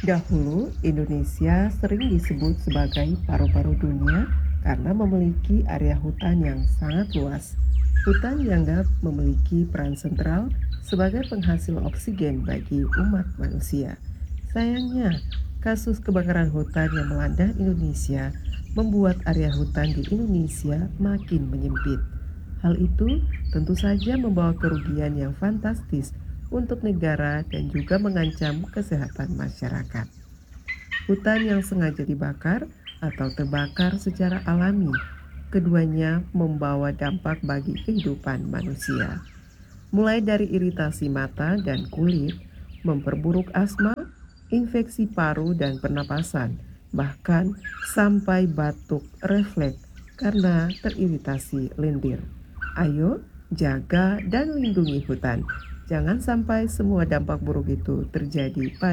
Dahulu, Indonesia sering disebut sebagai paru-paru dunia karena memiliki area hutan yang sangat luas. Hutan dianggap memiliki peran sentral sebagai penghasil oksigen bagi umat manusia. Sayangnya, kasus kebakaran hutan yang melanda Indonesia membuat area hutan di Indonesia makin menyempit. Hal itu tentu saja membawa kerugian yang fantastis untuk negara dan juga mengancam kesehatan masyarakat. Hutan yang sengaja dibakar atau terbakar secara alami, keduanya membawa dampak bagi kehidupan manusia, mulai dari iritasi mata dan kulit, memperburuk asma, infeksi paru dan pernapasan, bahkan sampai batuk refleks karena teriritasi lendir. Ayo, jaga dan lindungi hutan. Jangan sampai semua dampak buruk itu terjadi pada